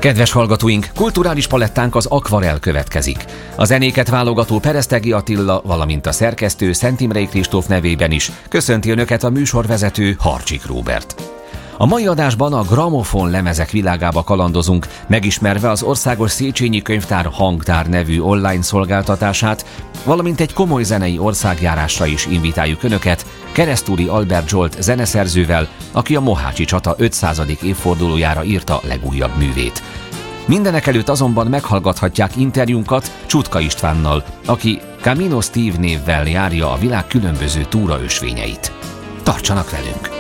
Kedves hallgatóink, kulturális palettánk az akvarell következik. A zenéket válogató Peresztegi Attila, valamint a szerkesztő Szent Imrei Kristóf nevében is köszönti Önöket a műsorvezető Harcsik Róbert. A mai adásban a gramofon lemezek világába kalandozunk, megismerve az Országos Széchenyi Könyvtár Hangtár nevű online szolgáltatását, valamint egy komoly zenei országjárásra is invitáljuk Önöket Keresztúri Albert Zsolt zeneszerzővel, aki a Mohácsi csata 500. évfordulójára írta legújabb művét. Mindenekelőtt azonban meghallgathatják interjúnkat Csutka Istvánnal, aki Camino Steve névvel járja a világ különböző túraösvényeit. Tartsanak velünk!